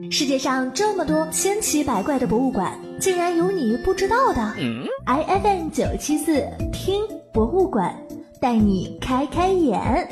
世界上这么多千奇百怪的博物馆，竟然有你不知道的。IFM 974听博物馆，带你开开眼。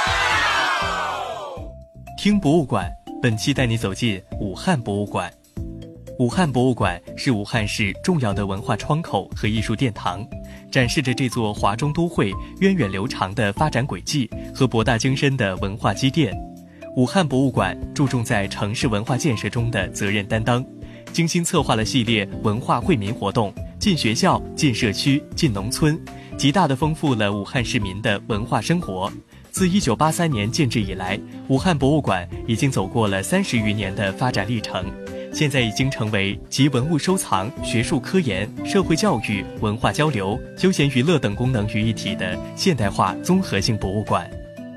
听博物馆，本期带你走进武汉博物馆。武汉博物馆是武汉市重要的文化窗口和艺术殿堂，展示着这座华中都会源远流长的发展轨迹和博大精深的文化积淀。武汉博物馆注重在城市文化建设中的责任担当，精心策划了系列文化惠民活动，进学校、进社区、进农村，极大地丰富了武汉市民的文化生活。自1983年建制以来，武汉博物馆已经走过了30余年的发展历程，现在已经成为集文物收藏、学术科研、社会教育、文化交流、休闲娱乐等功能于一体的现代化综合性博物馆。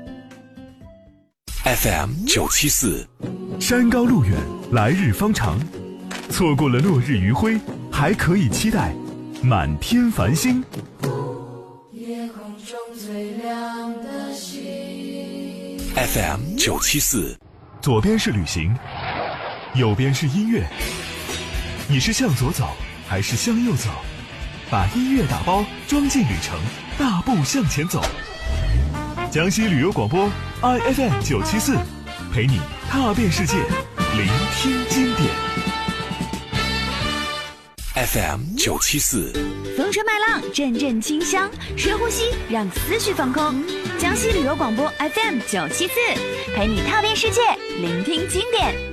FM 974，山高路远，来日方长。错过了落日余晖，还可以期待满天繁星。 夜空中最亮的星。 FM 974，左边是旅行，右边是音乐。你是向左走，还是向右走？把音乐打包装进旅程，大步向前走。江西旅游广播 IFM 974，陪你踏遍世界，聆听经典。FM 974， 风吹麦浪，阵阵清香，深呼吸，让思绪放空。江西旅游广播 FM 974，陪你踏遍世界，聆听经典。